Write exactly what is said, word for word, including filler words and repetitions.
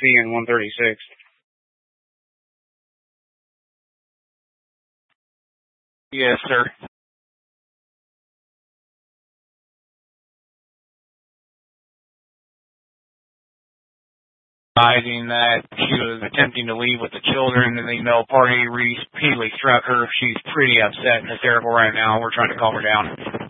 and one thirty-six. Yes, sir. Advising that she was attempting to leave with the children, and the Mel party repeatedly struck her. She's pretty upset and hysterical right now. We're trying to calm her down.